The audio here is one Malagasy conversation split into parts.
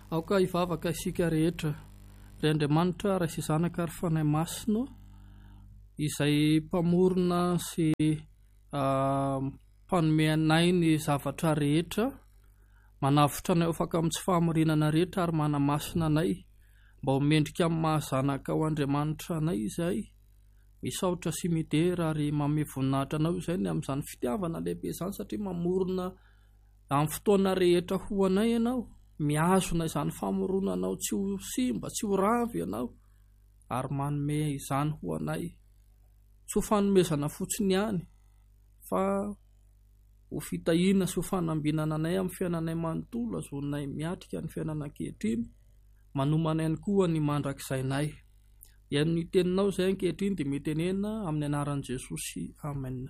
aoka hivavaka isika rehetra ry Andriamanitra raisy zanaka ary fanahy masina izay mpamorona sy mpanome anay ny zavatra rehetra, manavotra anay afaka amin'ny tsy fahamorinana rehetra ary manamasina anay mba ho mendrika amin'ny mahazanaka ao Andriamanitra anay izay misaotra sy midera ary manome voninahitra anao izay ny amin'izany fitiavana lehibe izany, satria mamorona amin'ny fotoana rehetra ho anay ianao, miazona izany famoronanao tsy ho simba, tsy ho ravy ianao ary manome izany ho anay, tsy ho fanomezana fotsiny ihany fa ho fitahiana sy ho fanambinana anay amin'ny fiainanay manontolo, azonay miatrika ny fiainana ankehitriny, manomana ihany koa ny mandrakizay nay. Ny teninao izay ankehitriny dia mitenena amin'ny anaran'i Jesosy. Amen.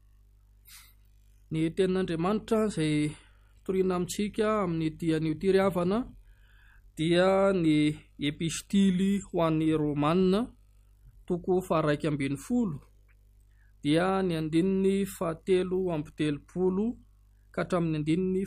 Ny tenin'Andriamanitra izay toriana amintsika amin'ny dian'io ity ry havana dia ny epistily ho an'ny Romanina, toko 1:12 dia ny 7:30 ka hatramin'ny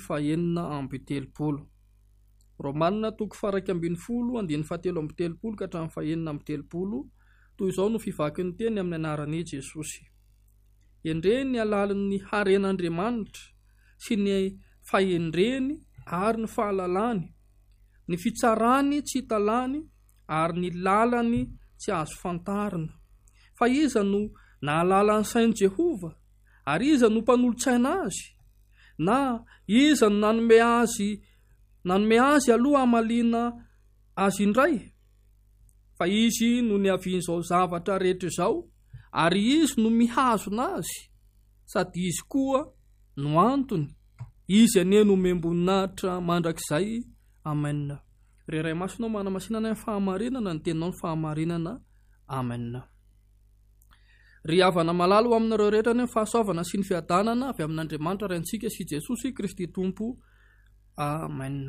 9:30. Romanina toko 1:12 7:30 ka hatramin'ny 9:30. Toy izao no fivakin'ny teny amin'ny anaran'i Jesosy. Endre ny alalin'ny haren'Andriamanitra sy ny fahendreny ary ny fahalalany, ny fitsarany tsy hitalany ary ny lalany tsy azo fantarina. Fa iza no nahalala ny sain'i Jehova? Ary iza no mpanolotsaina azy? Na iza no nanome azy aloha hamaliana azy indray? Fa izy no niavian'izao zavatra rehetra izao, ary izy no mihazona azy, sady izy koa no antony. Izy anie no miamboninahitra mandrakizay. Amen. Reray masonao manamasinana ny fahamarinana, ny teninao ny fahamarinana. Amen. Ry havana malalo aminareo rehetra ny fahasoavana sy ny fiadanana avy amin'Andriamanitra ray antsika sy Jesosy Kristy Tompo. Amen.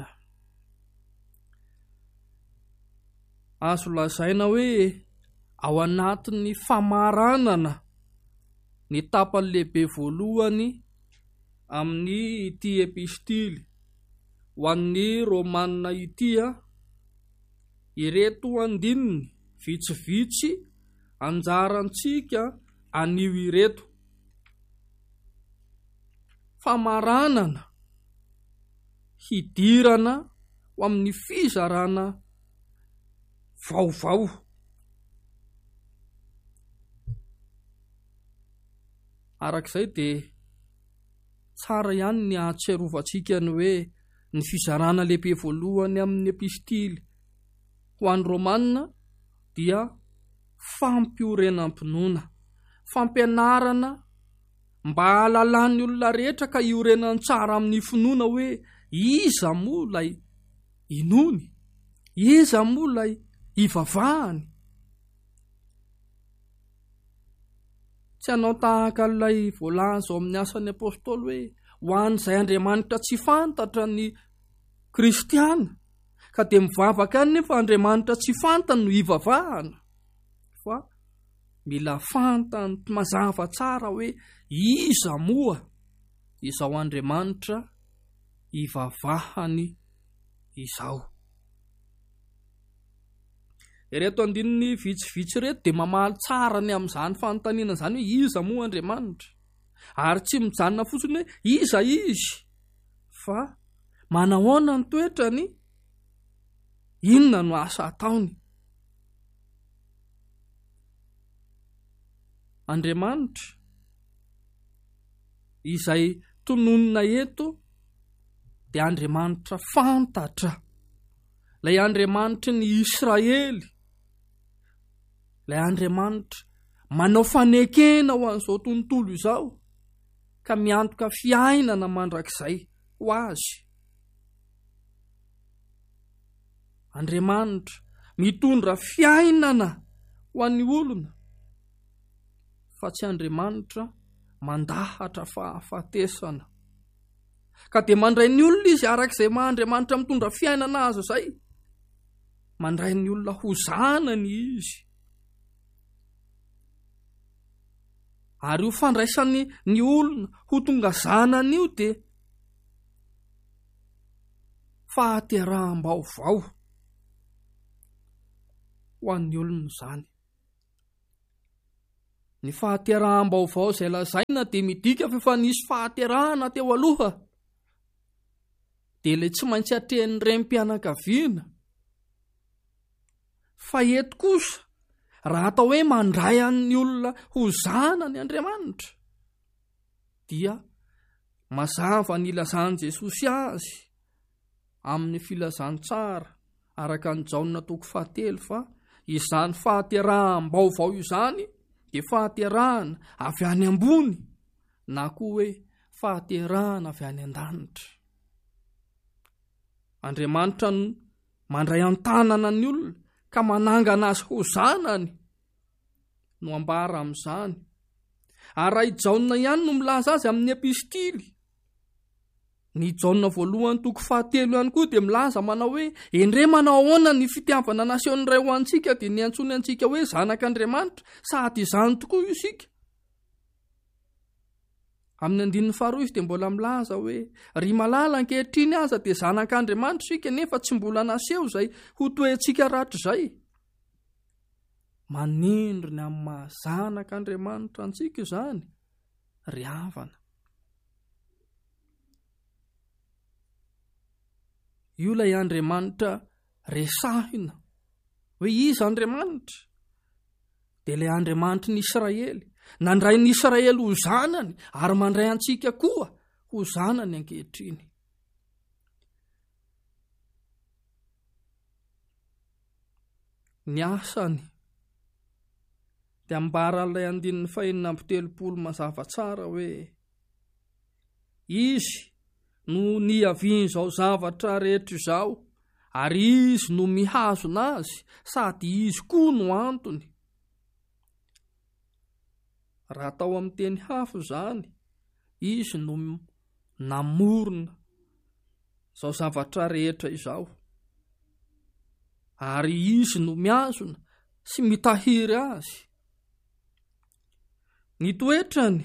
Azo lazaina hoe ao anatin'ny famaranana ny tapany lehibe voalohany amin'ny ity epistily ho an'ny Romanina ity, ireto andininy vitsivitsy anjarantsika anio ireto: famaranana, hidirana ho amin'ny fizarana vaovao. Arak'izay dia tsara ihany ny ahatsiarovantsika ny hoe ny fizarana lehibe voalohany amin'ny epistily ho an'ny Romanina dia fampiorenam-pinoana, fampianarana mba hahalalany olona rehetra ka iorenany tsara amin'ny finoana hoe iza moa ilay inony, iza moa ilay ivavahany. Tsy hanao tahaka ilay voalaza ao amin'ny asan'ny apôstôly hoe ho an'izay Andriamanitra tsy fantatra ny kristiana, ka dia mivavaka any nefa Andriamanitra tsy fantany no ivavahana. Fa mila fantany mazava tsara hoe iza moa izao Andriamanitra ivavahany izao. Ireto andininy vitsivitsy reto dia mamaly tsara ny amin'izany fanontaniana izany hoe iza moa Andriamanitra, ary tsy mijanona fotsiny hoe iza izy, fa manahoana ny toetrany, inona no asa ataony. Andriamanitra izay tononina eto dia Andriamanitra fantatra, ilay Andriamanitra ny Israely, ilay Andriamanitra manao fanekena ho an'izao tontolo izao ka miantoka fiainana mandrakizay ho azy. Andriamanitra mitondra fiainana ho an'ny olona, fa tsy Andriamanitra mandahatra fahafatesana. Ka dia mandray ny olona izy arak'izay Andriamanitra mitondra fiainana azo izay, mandray ny olona ho zanany izy, ary ho fandraisany ny olona ho tonga zanany io dia fahateraham-baovao ho an'ny olona izany. Ny fahateraham-baovao izay lazaina dia midika fa efa nisy fahaterahana teo aloha, dia ilay tsy maintsy atrehan'ny rem-pianakaviana. Fa eto kosa, raha atao hoe mandray an'ny olona ho zanany Andriamanitra, dia mazava ny ilazany Jesosy azy amin'ny filazantsara araka ny Jaona 1:7 fa izany fahateraham-baovao izany dia fahaterahana avy any ambony na koa hoe fahaterahana avy any an-danitra. Andriamanitra no mandray an-tanana ny olona ka manangana azy ho zanany no ambara amin'izany. Ary raha i Jaona ihany no milaza azy amin'ny epistily, ny Jaona 1:7 ihany koa dia milaza manao hoe endre manao ahoana ny fitiavana naseony iray ho antsika dia ny antsony antsika hoe zanak'Andriamanitra, sady izany tokoa isika. Amin'ny 9:2 izy dia mbola milaza hoe ry malala ankehitriny aza dia zanak'Andriamanitra isika nefa tsy mbola naseho izay ho toentsika ratr'izay. Manindrony amin'ny mahazanak'Andriamanitra antsika izany, ry havana. Io ilay Andriamanitra resahina hoe iza Andriamanitra? Dia ilay Andriamanitra ny Israely, nandray ny Israely ho zanany ary mandray antsika koa ho zanany ankehitriny. Ny asany dia ambaran'ilay 5:30 mazava tsara hoe izy no niaviany izao zavatra rehetra izao, ary izy no mihazona azy, sady izy koa no antony. Raha atao amin'ny teny hafa izany, izy no namorona izao zavatra rehetra izao, ary izy no mihazona sy mitahiry azy. Ny toetrany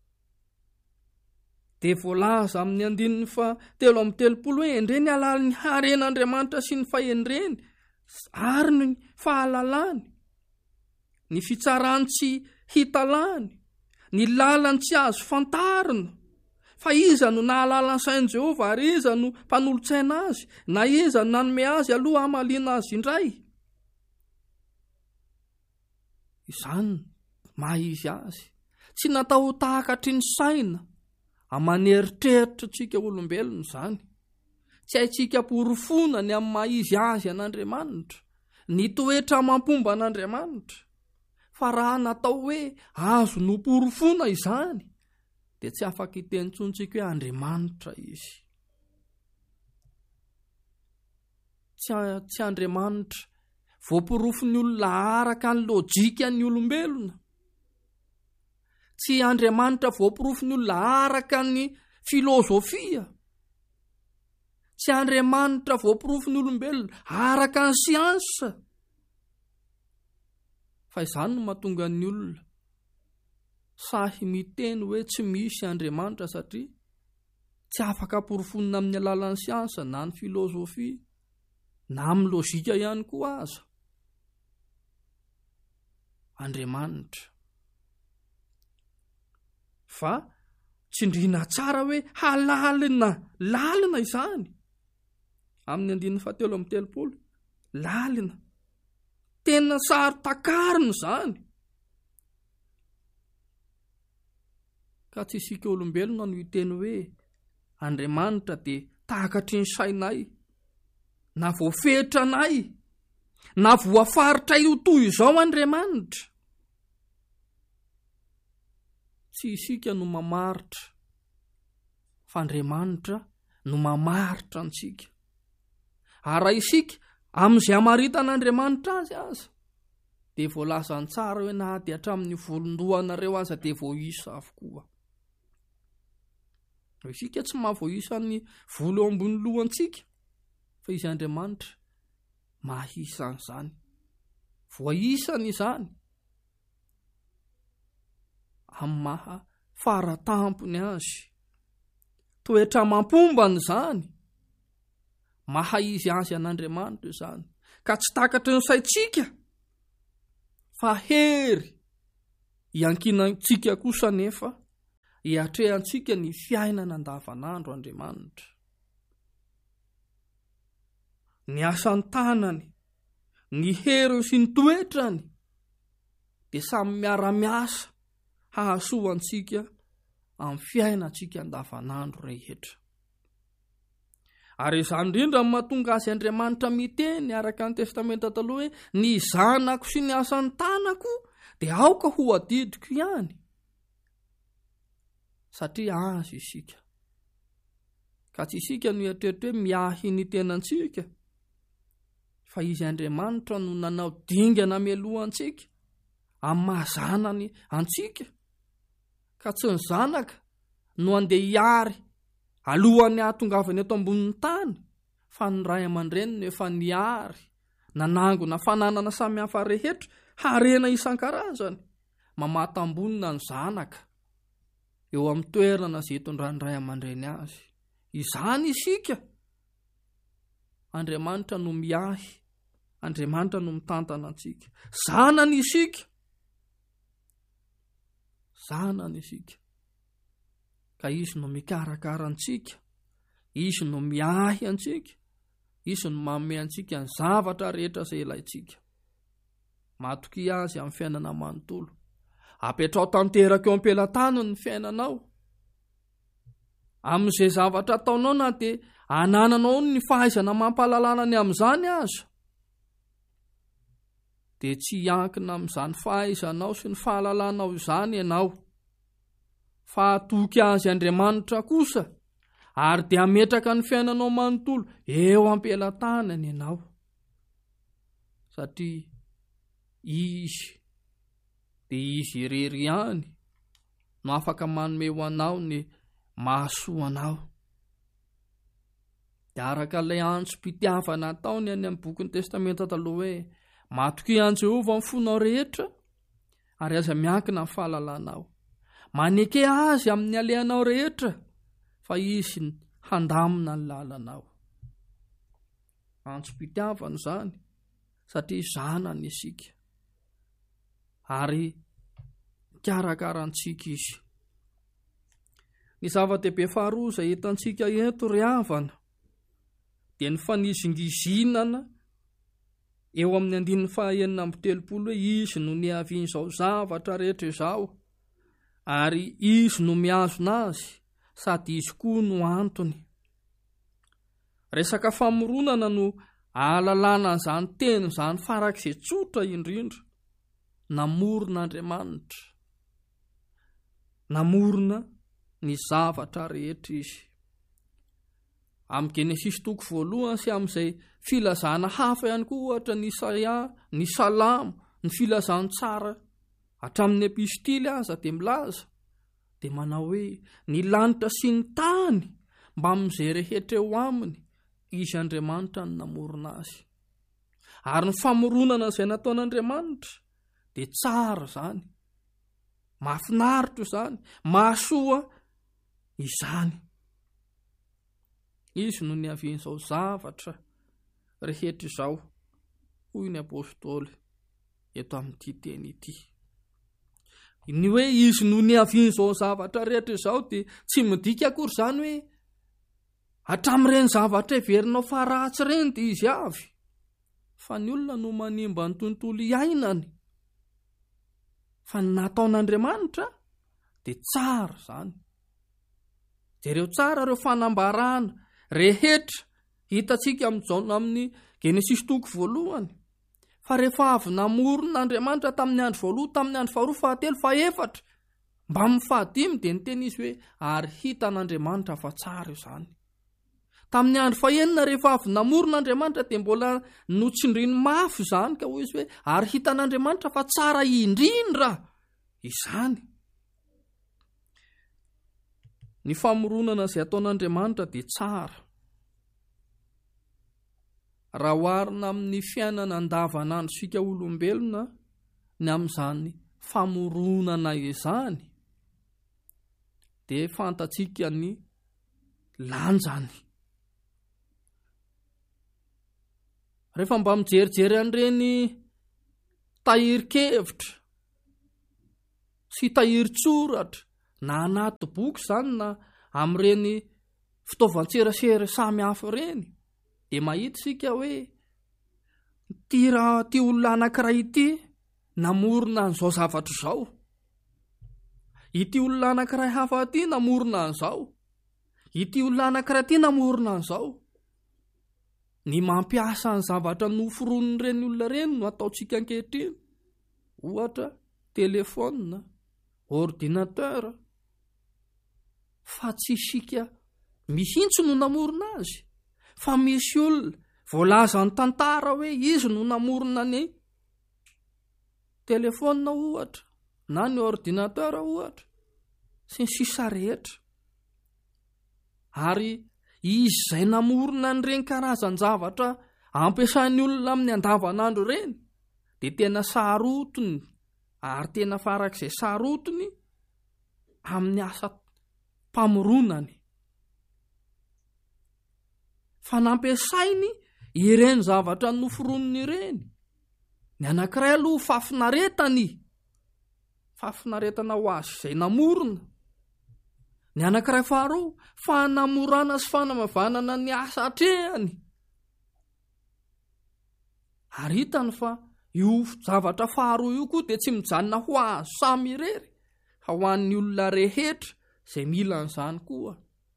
dia voalaza amin'ny 3:30 hoe endre ny alalan'ny haren'Andriamanitra sy ny fahendreny ary ny fahalalany, ny fitsarany tsy hitalany, ny lalany tsy azo fantarina, fa iza no nahalala ny sain'i Jehovah ary iza no mpanolotsaina azy, na iza no nanome azy aloha hamaliana azy indray. Izany mahizy azy, tsy natao tahakatry ny saina amaneritreritry tsika olombelona izany, tsy haitsika porofonany amin'ny mahizy azy an'Andriamanitra, ny toetra mampomba an'Andriamanitra. Fa raha natao hoe azo no porofona izany, dia tsy afaka itentsontsika hoe Andriamanitra izy. Tsy Andriamanitra voaporofon'ny olona araka ny lôjikan'ny olombelona. Tsy Andriamanitra voaporofon'ny olona araka ny filozofia. Tsy Andriamanitra voaporofon'ny olombelona araka ny siansa. Fa izany no mahatonga ny olona sahy miteny hoe tsy misy Andriamanitra satria tsy afaka porofonina amin'ny alalan'ny siansa na ny filozofia na amin'ny lôjika ihany koa aza. Andriamanitra. Fa tsindriana tsara hoe lalina izany. Amin'ny 9:30 lalina. Tena saro-takarina izany. Ka tsy isika olombelona no hiteny hoe Andriamanitra dia tahakatry ny sainay, na voafetranay, na voafaritray ho toy izao Andriamanitra. Tsy isika no mamaritra, fa Andriamanitra no mamaritra antsika. Ary isika amin'izay hamaritana azy aza, dia voalazany tsara hoe na dia hatramin'ny volondohanareo aza dia voaisa avokoa. Isika tsy mahavoaisa ny volo eo ambony lohantsika, fa izy Andriamanitra mahisany izany, voaisany izany amin'ny maha faratampony azy. Toetra mampombany izany, mahay izy azy an'Andriamanitra izany ka tsy takatry ny saitsika fa hery iankinantsika kosa nefa hiatrehantsika ny fiainana andavanandro Andriamanitra. Ny asany tanany, ny hery sy ny toetrany dia samy miara-miasa hahasoantsika amin'ny fiainantsika andavanandro rehetra. Ary izany indrindra ny mahatonga azy Andriamanitra miteny araka ny testamenta taloha hoe ny zanako sy ny asany tanako dia aoka ho adidiko ihany, satria azy isika. Ka tsy isika no hieritreritra hoe miahy ny tenantsika, fa izy Andriamanitra no nanao dingana mialohantsika amin'ny mahazanany antsika, ka tsy ny zanaka no andeha hiary alohan'ny ahatongavany eto ambonin'ny tany, fa ny ray aman-dreny no efa niary nanangona fananana samihafa rehetra harena isan-karazany mamatam-bonina ny zanaka eo amin'ny toerana izay hitondran'ny ray aman-dreny azy. Izany isika. Andriamanitra no miahy, Andriamanitra no mitantana antsika. Zanany isika. Zanany isika. Ka izy no mikarakara antsika, izy no miahy antsika, izy no manome antsika ny zavatra rehetra izay ilaintsika. Matoky azy amin'ny fiainana manontolo. Apetrao tanteraka eo am-pelantany ny fiainanao. Amin'izay zavatra ataonao na dia anananao ny fahaizana mampahalalana ny amin'izany aza, dia tsy hiankina amin'izany fahaizanao sy ny fahalalanao izany ianao, fa atoky azy Andriamanitra kosa ary dia ametraka ny fiainanao manontolo eo am-pelantany ianao, satria izy dia izy irery ihany no afaka manome ho anao ny mahasoa anao. Dia araka ilay antso-pitiavana ataony any amin'ny bokin'ny testamenta taloha hoe matoky an Jehova amin'ny fonao rehetra ary aza miankina amin'ny fahalalanao, maneke azy amin'ny alehanao rehetra fa izy handamina ny lalanao. Antso-pitiavana izany satria zanany isika ary karakarantsika izy. Ny zava-dehibe faharoa izay hitantsika eto ry havana dia ny fanizingizinana eo amin'ny 9:9 hoe izy no niavian'izao zavatra rehetra izao ary izy no miazona azy sady izy koa no antony. Resaka famoronana no ahalalana izany teny izany farak'izay tsotra indrindra. Namoron'Andriamanitra, namorona ny zavatra rehetra izy. Amin'ny Genesis 1 sy amin'izay filazana hafa ihany koa ohatra ny Isaia, ny Salamo, ny filazany tsara hatramin'ny epistily aza dia milaza dia manao hoe ny lanitra sy ny tany mba amin'izay rehetra eo aminy izy Andriamanitra no namorona azy. Ary ny famoronana izay nataon'Andriamanitra dia tsara izany, mahafinaritra izany, mahasoa izany. Izy no niavian'izao zavatra rehetra izao, hoy ny apôstôly eto amin'ity teny ity. Ny hoe izy no niavian'izao zavatra rehetra izao dia tsy midika akory izany hoe hatramin'ireny zavatra heverinao fa ratsy ireny dia izy avy, fa ny olona no manimba ny tontolo iainany. Fa ny nataon'Andriamanitra dia tsara izany. Dia ireo tsara ireo fanambarana rehetra hitantsika amin'ny Genesis 1 fa rehefa avy namoron'Andriamanitra tamin'ny andro voaloha, tamin'ny andro faharoa, fahatelo, fahaefatra, mba amin'ny fahadimy dia ny teny izy hoe ary hitan'Andriamanitra fa tsara izany. Tamin'ny andro fahaenina rehefa avy namoron'Andriamanitra dia mbola notsindriny mafy izany ka hoy izy hoe ary hitan'Andriamanitra fa tsara indrindra izany. Ny famoronana izay ataon'Andriamanitra dia tsara. Raha oharina amin'ny fiainana andavanandro sika olombelona ny amin'izany famoronana izany dia fantatsika ny lanjany. rehefa mba mijerijery an'ireny tahirin-kevitra sy tahirin-tsoratra na anaty boky zany na amin'ireny fitaovan-tserasera samy hafa ireny, dia mahita isika hoe ty olona anankiray ity namorona an'izao zavatra izao, ity olona anankiray hafa ity namorona an'izao, ity olona anankiray ity namorona an'izao. Ny mampiasa ny zavatra noforon'ireny olona ireny no ataontsika ankehitriny, ohatra telefona, ordinateur, fa tsy isika mihitsy no namorona azy, fa misy olona voalaza ny tantara hoe izy no namorona ny telefona ohatra na ny ordinateur ohatra sy ny sisa rehetra. Ary izy izay namorona n'ireny karazan-javatra ampiasain'ny olona amin'ny andavanandro ireny dia tena sarotiny, ary tena farak'izay sarotiny amin'ny asa mpamoronany. Fa nampiasainy ireny zavatra noforoniny ireny. Ny anankiray aloha fafinaretana ho azy izay namorona. Ny anankiray faharoa fanamorana sy fanamavanana ny asa hatrehany. Ary hitany fa io zavatra faharoa io koa dia tsy mijanona ho azo samy irery, fa ho an'ny olona rehetra izay mila an'izany koa.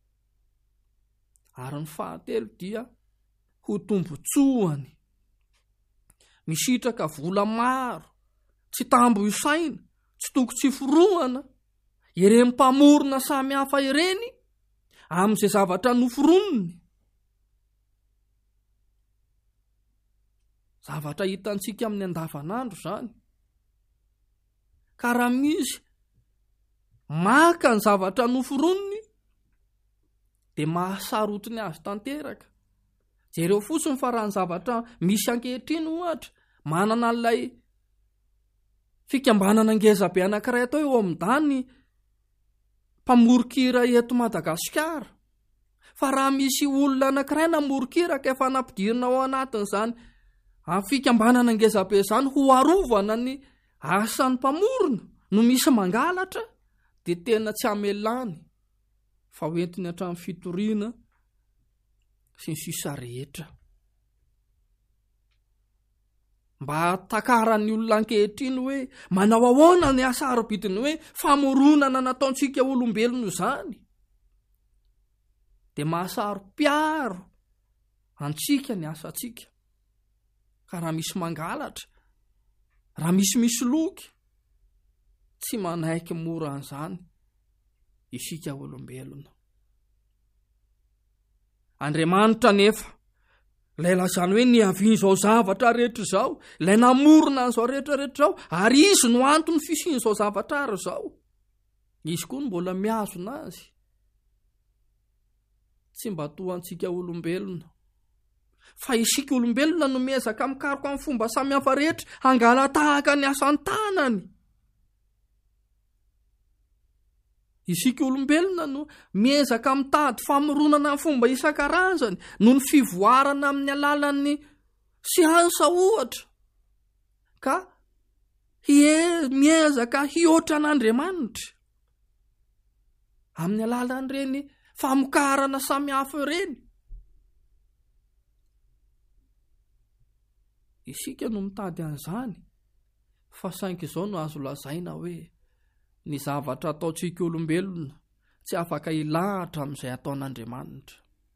Ary ny fahatelo dia ho tombotsoany. Misitraka vola maro, tsy tambo isaina, tsy toko tsy forohana, ireny mpamorona samy hafa ireny amin'izay zavatra noforoniny. Zavatra hitantsika amin'ny andavanandro zany. Ka raha misy maka ny zavatra noforoniny dia mahasarotiny azy tanteraka. Jereo fotsiny fa raha ny zavatra misy ankehitriny ohatra manana an'ilay fikambanana ngezabe anankiray atao eo amin'ny mpamorokira eto Madagasikara. Fa raha misy olona anankiray namorokira ka efa nampidirina ao anatin'izany fikambanana ngezabe izany ho arovana ny asan'ny mpamorona no misy mangalatra, dia tena tsy amelany fa hoentiny hatramin'ny fitoriana sy ny sisa rehetra. Mba takaran'ny olona ankehitriny hoe manao ahoana ny asa arobidiny hoe famoronana nataontsika olombelona izany, dia mahasaro-piaro antsika ny asantsika. Ka raha misy mangalatra, raha misy loky, tsy manaiky mora an'izany isika olombelona. Andriamanitra nefa ilay lazany hoe niaviany izao zavatra rehetra izao, ilay namorona an'izao rehetrarehetra izao, ary izy no antony fisian'izao zavatra ary izao, izy koa no mbola miazona azy. Tsy mba toa antsika olombelona, fa isika olombelona no miezaka mikaroka amin'ny fomba samy hafa rehetra hangala tahaka ny asan'ny tanany. Isika olombelona no miezaka mitady famoronana amin'ny fomba isan-karazany noho ny fivoarana amin'ny alalan'ny siansa ohatra, ka miezaka hihoatra an'Andriamanitra amin'ny alalan'ireny famokarana samy hafa ireny. Isika no mitady an'izany, fa saingy izao no azo lazaina hoe ny zavatra ataontsika olombelona tsy afaka hilahatra amin'izay ataon'Andriamanitra.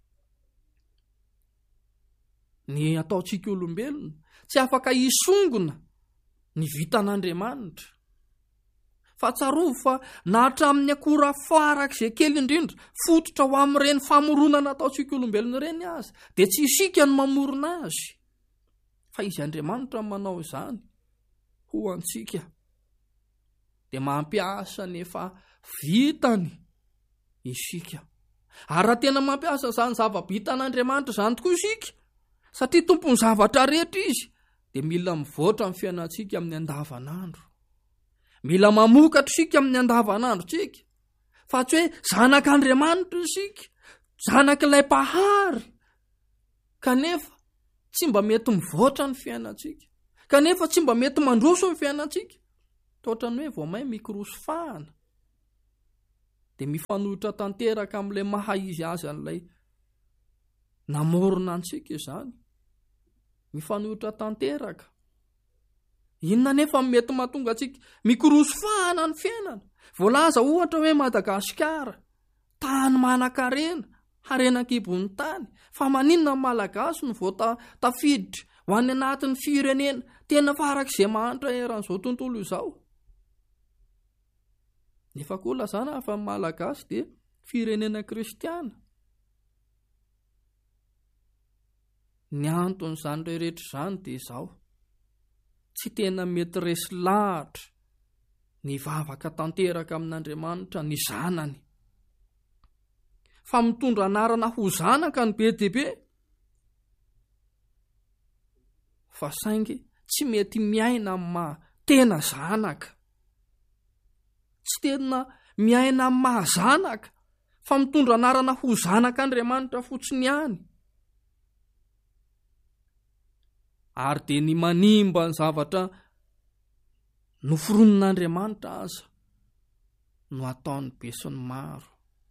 Ny ataontsika olombelona tsy afaka hisongona ny vitan'Andriamanitra. Fa tsarovy fa na hatramin'ny akora farak'izay kely indrindra fototra ho amin'ireny famoronana ataontsika olombelona ireny aza, dia tsy isika no mamorona azy, fa izy Andriamanitra no manao izany ho antsika. Dia mampiasa nefa vitany isika. Ary raha tena mampiasa izany zava-bitan'Andriamanitra izany tokoa isika, satria tompony zavatra rehetra izy, dia mila mivoatra amin'ny fiainantsika amin'ny andavanandro. Mila mamokatra isika amin'ny andavanandro tsika, fa tsy hoe zanak'Andriamanitra isika, zanak'ilay mpahary, kanefa tsy mba mety mivoatra ny fiainantsika, kanefa tsy mba mety mandroso ny fiainantsika, totrany hoe vao may mikorosofahana dia mifanohitra tanteraka amin'ilay maha izy azy an'ilay namorona antsika izany, mifanohitra tanteraka. Inona nefa mety mahatonga antsika mikorosofahana ny fiainana? Voalaza ohatra hoe Madagasikara tany manan-karena, harenan-kibon'ny tany, fa maninona ny malagasy no vao tafiditra ho any anatin'ny firenena tena farak'izay mahantra eran'izao tontolo izao. Nefa koa lazana fa ny malagasy dia firenena kristiana. Ny anton'izany rehetra izany dia izao: tsy tena mety resy lahatra ny vavaka tanteraka amin'Andriamanitra ny zanany, fa mitondra anarana ho zanaka ny be dia be, fa saingy tsy mety miaina amin'ny maha tena zanaka, tsy tena miaina amin'ny maha zanaka, fa mitondra anarana ho zanak'Andriamanitra fotsiny ihany. Ary dia ny manimba ny zavatra noforonon'Andriamanitra aza no ataony be sy ny maro.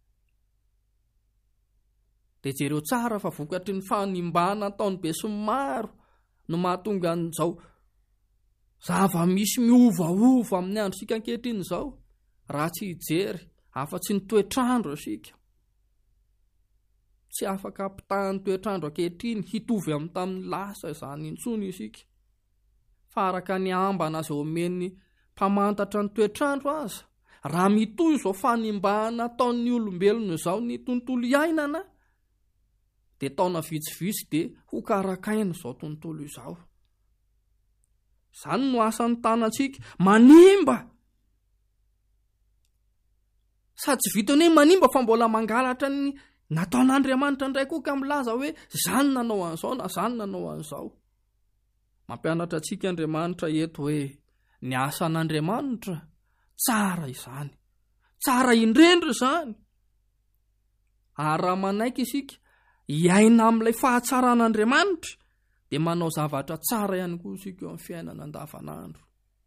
Dia jereo tsara fa vokatry ny fanimbana ataony be sy ny maro no mahatonga an'izao zava-misy miovaova amin'ny androsika ankehitriny izao, raha tsy hijery afa-tsy ny toetrandro isika. Tsy afaka ampitahan'ny toetrandro ankehitriny hitovy amin'ny tamin'ny lasa izany intsony isika, fa araka ny ambana izay omeny mpamantatra ny toetrandro aza, raha mitoy izao fanimbahana ataon'ny olombelona izao ny tontolo iainana, dia taona vitsivitsy dia ho karakaina izao tontolo izao. Izany no asan'ny tanantsika manimba, sady tsy vitany hoe manimba fa mbola mangalatra ny nataon'Andriamanitra indray koa ka milaza hoe izany nanao an'izao na izany nanao an'izao. Mampianatra antsika Andriamanitra eto hoe ny asan'Andriamanitra tsara izany, tsara indrindra izany. Ary raha manaiky isika hiaina amin'ilay fahatsaran'Andriamanitra dia manao zavatra tsara ihany koa isika eo amin'ny fiainana andavanandro.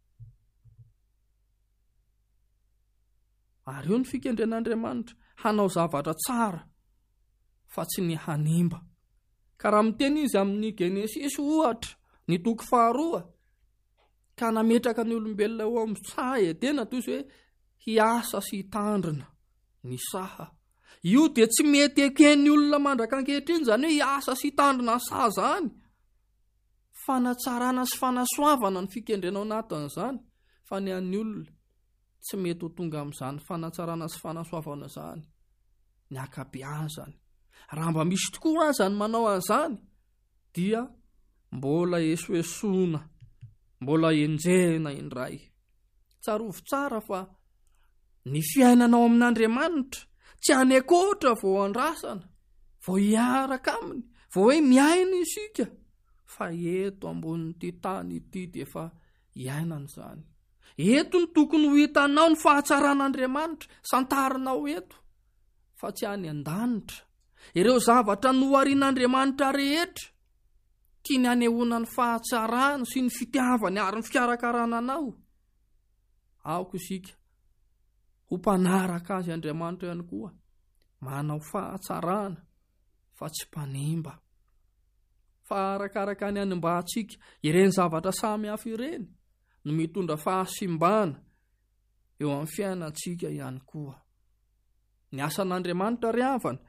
Ary io ny fikendren'Andriamanitra, hanao zavatra tsara fa tsy ny hanimba. Ka raha miteny izy amin'ny Genesisy ohatra ny toko 2, ka nametraka ny olombelona eo amin'ny saha Edena toy izay hoe hiasa sy hitandrina ny saha. Io dia tsy mety eken'ny olona mandraka ankehitriny izany hoe hiasa sy hitandrina ny saha izany. Fanatsarana sy fanasoavana ny fikendrena ao anatin'izany, fa ny an'ny olona tsy mety ho tonga amin'izany fanatsarana sy fanasoavana izany ny akabeazany. Raha mba misy tokoa aza ny manao an'izany dia mbola esoesoana, mbola enjehina indray. Tsarovy tsara fa ny fiainanao amin'Andriamanitra tsy hanekoatra vao andrasana, vao hiaraka aminy, vao hoe miaina isika, fa eto ambonin'ity tany ity dia efa hiainana izany. Eto ny tokony ho hitanao ny fahatsaran'Andriamanitra santarinao eto, fa tsy any an-danitra. Ireo zavatra noharian'Andriamanitra rehetra tiany hanehoana ny fahatsarany sy ny fitiavany ary ny fikarakarana anao. Aoka isika ho mpanaraka azy Andriamanitra ihany koa, manao fahatsarana fa tsy mpanimba. Fa arakaraka ny hanimbantsika ireny zavatra samy hafa ireny no mitondra fahasimbana eo amin'ny fiainantsika ihany koa. Ny asan'Andriamanitra ry havana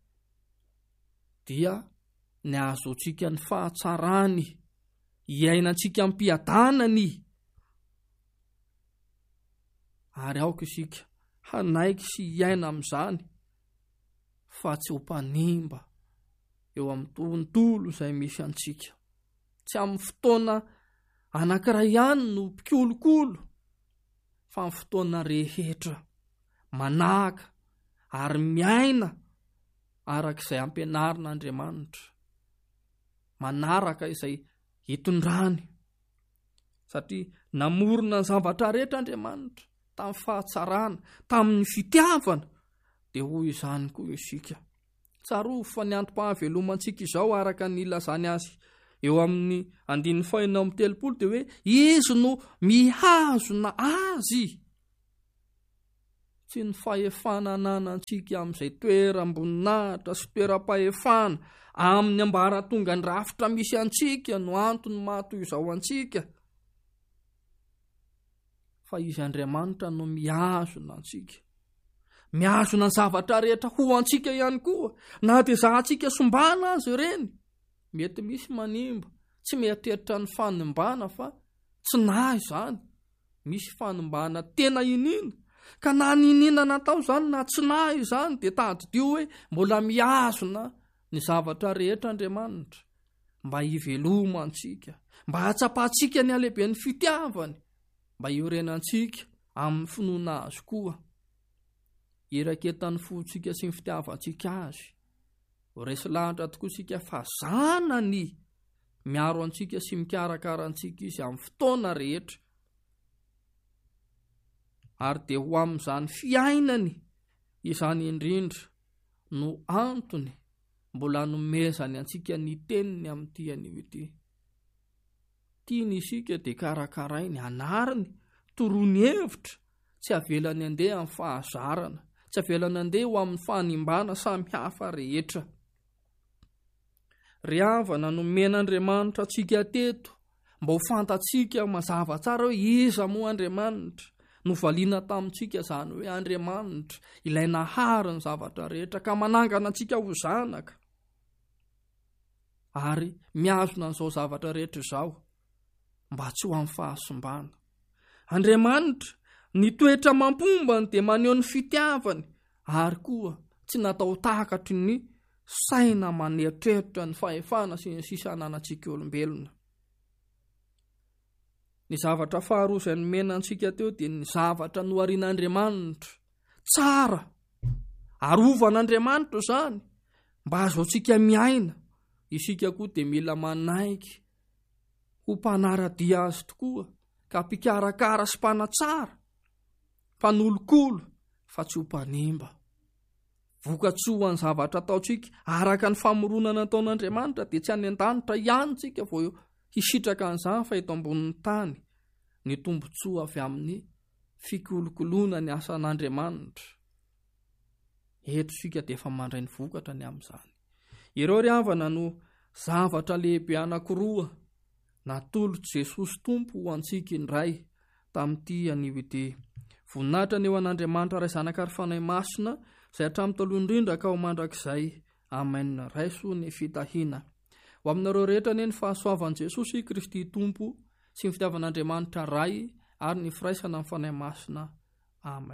dia ny ahazoantsika ny fahatsarany, hiainantsika ampiadanany, ary aoka isika hanaiky sy hiaina amin'izany fa tsy ho mpanimba eo amin'ny tontolo izay misy antsika. Tsy amin'ny fotoana anankiray ihany no mpikolokolo, fa amin'ny fotoana rehetra manaka ary miaina arak'izay ampianarin'Andriamanitra, manaraka izay hitondrany. Satria namorona ny zavatra rehetra Andriamanitra tamin'ny fahatsarana, tamin'ny fitiavana, dia hoy izany koa isika. Tsarovy fa ny antom-pahavelomantsika izao araka ny ilazany azy eo amin'ny 9:30 dia hoe izy no mihazona azy tsy ny fahefanananantsika amin'izay toeram-boninahitra sy toeram-pahefana amin'ny ambaratonga ndrafitra misy antsika no antony mahatoy izao antsika, fa izy Andriamanitra no mihazona antsika, mihazona ny zavatra rehetra ho antsika ihany koa, na dia zahantsika sombana azy ireny. Mety misy manimba tsy mieritreritra ny fanimbana fa tsy nahy izany, misy fanimbana tena inina, ka na ninina natao izany na tsy nahy izany dia tadidio hoe mbola mihazona ny zavatra rehetra Andriamanitra mba hiveloma antsika, mba hatsapahantsika ny alehiben'ny fitiavany, mba iorenantsika amin'ny finoana azy koa, iraketan'ny fontsika sy ny fitiavantsika azy. Resy lahatra tokoa sika fa zanany miaro antsika sy mikarakara antsika izy amin'ny fotoana rehetra, ary dia ho amin'izany fiainany izany indrindra no antony mbola nomezany antsika ny teniny amin'ity anio ity. Tiany isika dia karakarainy, anariny, torony hevitra, tsy avelany andeha amin'ny fahazarana, tsy avelany andeha ho amin'ny fanimbana samy hafa rehetra. Ry havana nomen'Andriamanitra antsika teto mba ho fantatsika mazava tsara hoe iza moa Andriamanitra, novaliana tamintsika izany hoe Andriamanitra ilay nahary ny zavatra rehetra ka manangana antsika ho zanaka, ary mihazona an'izao zavatra rehetra izao mba tsy ho amin'ny fahasimbana. Andriamanitra ny toetra mampombany dia maneho ny fitiavany, ary koa tsy natao takatry ny saina maneritreritra ny fahefana sy ny sisa ananantsika olombelona. Ny zavatra faharoa izay nomenantsika teo dia ny zavatra noharian'Andriamanitra tsara, arovan'Andriamanitra izany mba azaontsika miaina. Isika koa dia mila manaiky ho mpanaradia azy tokoa, ka mpikarakara sy mpanatsara, mpanolokolo fa tsy ho mpanimba. Vokatsoa ny zavatra ataontsika araka ny famoronana nataon'Andriamanitra dia tsy any an-danitra ihany tsika vao hisitraka an'izany fa eto ambonin'ny tany ny tombotsoa avy amin'ny fikolokoloana ny asan'Andriamanitra. Eto sika dia efa mandray ny vokatra ny amin'izany. Ireo ry havana no zavatra lehibe anankiroa natolotra Jesosy Tompo ho antsika indray tamin'ity anio ity. Voninahitra ny eo an'Andriamanitra ray zanaka ary fanahy masina izay hatramin'ny taloha indrindra ka ho mandrakizay. Amen. Raiso ny fitahiana ho aminareo rehetra ny fahasoavan'i Jesosy Kristy Tompo sy ny fitiavan'Andriamanitra ray ary ny firaisana amin'ny fanahy masina. Amen.